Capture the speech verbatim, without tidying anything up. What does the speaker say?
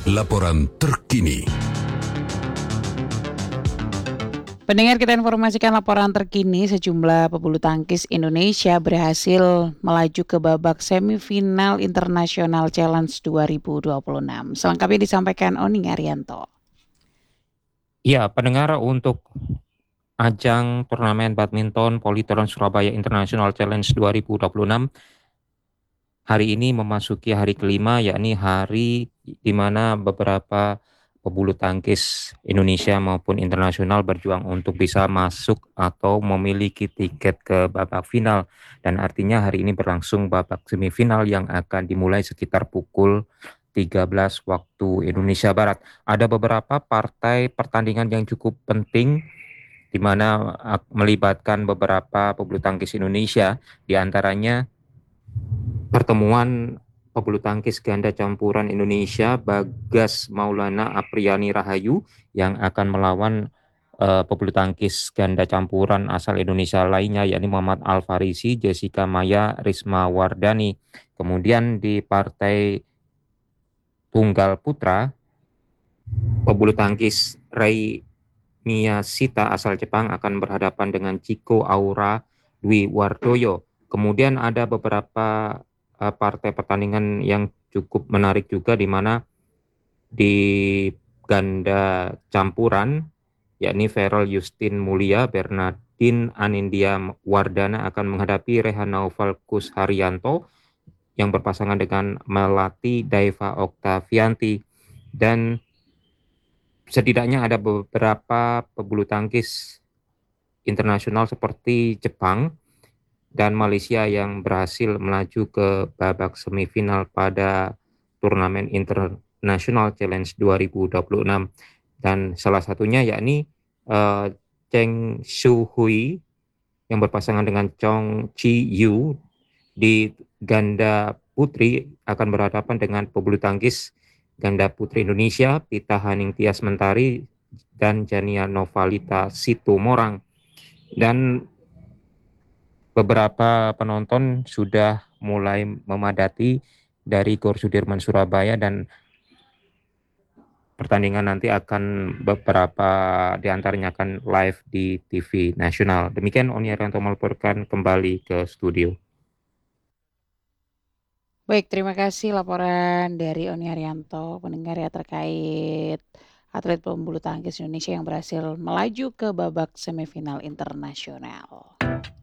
Laporan terkini. Pendengar, kita informasikan laporan terkini. Sejumlah pebulu tangkis Indonesia berhasil melaju ke babak semifinal International Challenge dua ribu dua puluh enam. Selengkapnya disampaikan Oni Arianto. Ya, pendengar, untuk ajang turnamen badminton Polytron Surabaya International Challenge dua ribu dua puluh enam hari ini memasuki hari kelima, yakni hari di mana beberapa pebulu tangkis Indonesia maupun internasional berjuang untuk bisa masuk atau memiliki tiket ke babak final. Dan artinya hari ini berlangsung babak semifinal yang akan dimulai sekitar pukul tiga belas waktu Indonesia Barat. Ada beberapa partai pertandingan yang cukup penting di mana melibatkan beberapa pebulu tangkis Indonesia, di antaranya pertemuan pebulu tangkis ganda campuran Indonesia Bagas Maulana Apriani Rahayu yang akan melawan uh, pebulu tangkis ganda campuran asal Indonesia lainnya, yakni Muhammad Al-Farisi, Jessica Maya, Risma Wardani. Kemudian di partai tunggal putra, pebulu tangkis Rei Miyashita asal Jepang akan berhadapan dengan Chiko Aura Dwi Wardoyo. Kemudian ada beberapa uh, partai pertandingan yang cukup menarik juga, di mana di ganda campuran, yakni Feral Justin Mulia, Bernardine Anindya Wardana akan menghadapi Rehana Valkus Haryanto yang berpasangan dengan Melati Daiva Oktavianti. Dan setidaknya ada beberapa pebulu tangkis internasional seperti Jepang dan Malaysia yang berhasil melaju ke babak semifinal pada turnamen International Challenge dua ribu dua puluh enam. Dan salah satunya yakni uh, Cheng Shu Hui yang berpasangan dengan Chong Chi Yu di ganda putri akan berhadapan dengan pebulu tangkis ganda putri Indonesia Pita Haning Tias Mentari dan Jania Novalita Situmorang. Dan beberapa penonton sudah mulai memadati dari Gor Sudirman Surabaya, dan pertandingan nanti akan beberapa diantaranya akan live di T V nasional. Demikian Oni Arianto melaporkan kembali ke studio. Baik, terima kasih laporan dari Oni Arianto, pendengar ya, terkait atlet pembulu tangkis Indonesia yang berhasil melaju ke babak semifinal internasional.